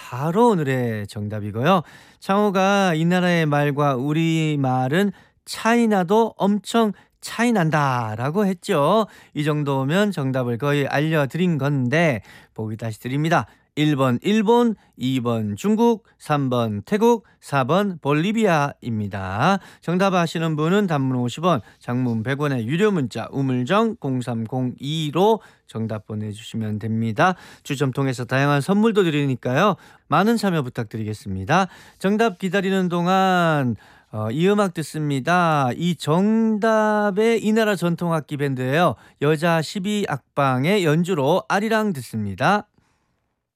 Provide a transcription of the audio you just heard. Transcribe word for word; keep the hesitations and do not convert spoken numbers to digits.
바로 오늘의 정답이고요. 창호가 이 나라의 말과 우리 말은 차이나도 엄청 차이난다라고 했죠. 이 정도면 정답을 거의 알려드린 건데 보기 다시 드립니다. 일 번 일본, 이 번 중국, 삼 번 태국, 사 번 볼리비아입니다. 정답 아시는 분은 단문 오십 원, 장문 백 원의 유료 문자 우물정 공삼공이로 정답 보내주시면 됩니다. 추첨 통해서 다양한 선물도 드리니까요. 많은 참여 부탁드리겠습니다. 정답 기다리는 동안 어, 이 음악 듣습니다. 이 정답의 이 나라 전통악기 밴드예요. 여자 십이 악방의 연주로 아리랑 듣습니다.